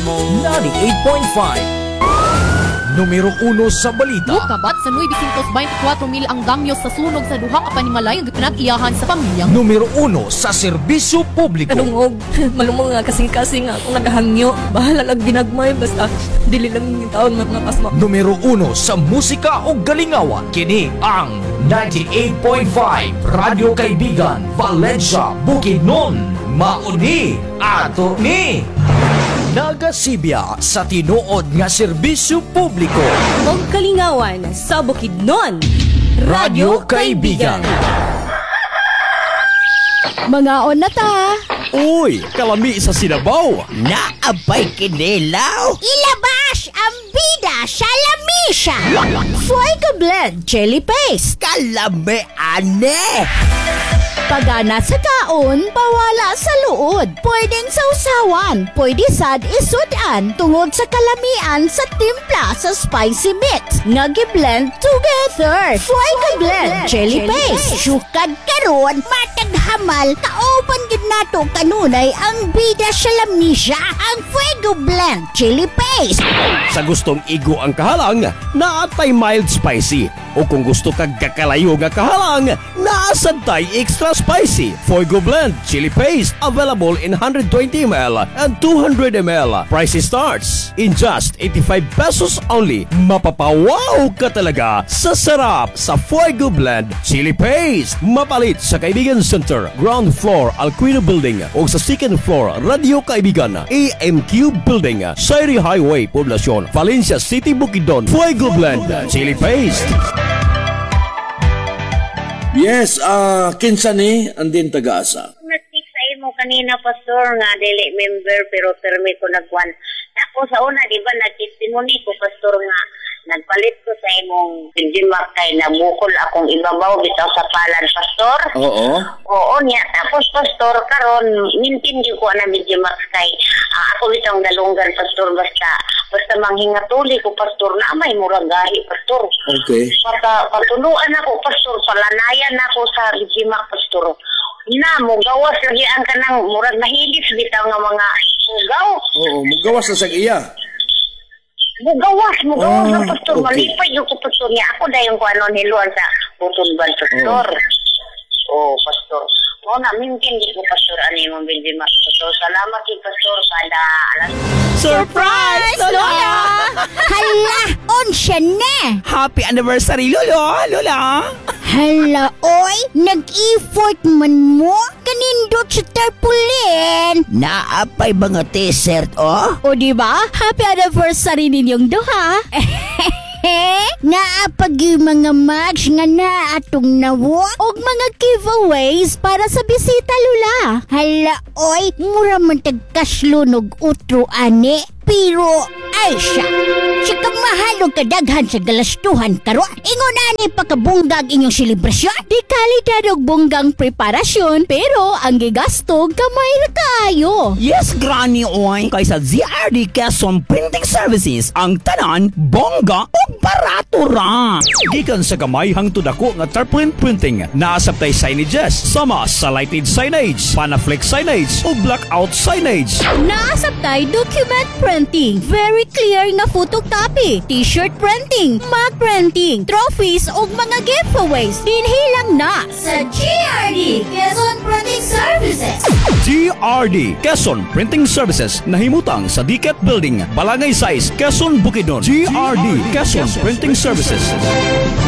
98.5 Numero 1 sa balita. Kabat sa 924 mil ang damyos sa sunog sa duha ka panimalay ang pinag-iyahan sa pamilya. Numero 1 sa serbisyo publiko. Kanungog, malumong nga kasing-kasing nga akong nagahangyo. Bahala lang ginagmay, basta dili lang yung taon mga pasma. Numero 1 sa musika o galingawan. Kini ang 98.5 Radyo Kaibigan, Valencia, Bukidnon. Mauni ato ni nagasibya sa tinuod nga serbisyo publiko. Og kalingawan sa Bukidnon. Radyo Kaibigan. Mga on na ta. Uy, kalami sa Sinabaw. Naabay kinilaw. Ilabas ang bida sa lamisa. Fuego Blend Chili Paste. Kalami ane. Pagana sa kaon, bawala sa luod. Pwedeng sausawan, pwede sad isudan tungod sa kalamian sa timpla sa spicy mix. Nagi-blend together. Fuego Blend Chili Paste. Sukad karon, matag hamal, kaoban gid nato kanunay ang bida sa lamisa. Ang Fuego Blend Chili Paste. Sa gustong igo ang kahalang, naatay mild spicy. O kung gusto kag kakalayo nga kahalang, naasantay extra spicy. Fuego Blend Chili Paste available in 120 ml and 200 ml. Price starts in just 85 pesos only. Mapapawaw ka talaga sa sarap sa Fuego Blend Chili Paste. Mapalit sa Kaibigan Center, ground floor Alquino Building o sa second floor Radio Kaibigan, AMQ Building, Sairi Highway, Poblacion, Valencia City, Bukidnon. Fuego Blend Chili Paste. Yes, kinsa ni andin taga-asa. Nag-text sa imo kanina, Pastor, nga dili member pero permi ko nagwan. Ako sa una, di ba, nag-testimony ko, Pastor, nga nagpalit ko sa imong Benjimark kay nabukol akong ibabaw bitaw sa palan, Pastor. Oo. Oo niya. Tapos, Pastor, karon mintin ko na Benjimark kay ako bitang dalunggan, Pastor, basta manghingatuli ko, Pastor, na may muragahi, Pastor. Okay. Patuluan ako, Pastor, palanayan ako sa Benjimark, Pastor. Na, mugawas lagi ang kanang murag mahilis bitaw nga mga mugaw. Oo, mugawas na sa iya. Mugawas na, Pastor. Okay. Malipay yung ko, Pastor, niya. Ako dahil yung kung ano niluan sa Butulban, Pastor. Oo, Pastor. Oo na, mintin di ko, Pastor, ano yung Benjimark, Pastor. Salamat kay Pastor, kada alas. Surprise, Lola! Hala, on siya na. Happy anniversary, Lola! Hala, oy, nag-effort man mo. Kanindot sa tarpulin. Naapay mga t-shirt, oh? O diba? Happy anniversary ninyong duha. Naapag yung mga mugs nga na atong nawo og mga giveaways para sa bisita, Lula. Hala, oy, mura man tagkaslunog utro ane. Pero, ay siya. Siya kang mahalong kadaghan sa galastuhan karon. Ingon ani pagkabunggag inyong selebrasyon. Di kalidad og bunggang preparasyon, pero ang gigastog kamay ra kaayo. Yes, Granny, oy. Kaysa ZRD Quezon Printing Services, ang tanan, bongga o barato ra. Gikan sa gamay hangtod dako nga tarpaulin printing, naasabtay signages sama sa lighted signage, panaflex signage o blackout signage. Naasabtay document printing, very clear nga photocopy, t-shirt printing, mug printing, trophies ug mga giveaways. Dinhilang na sa GRD Quezon Printing Services. GRD Quezon Printing Services nahimutang sa Diket Building, Balangay 6, Quezon, Bukidnon. GRD Quezon Printing Services.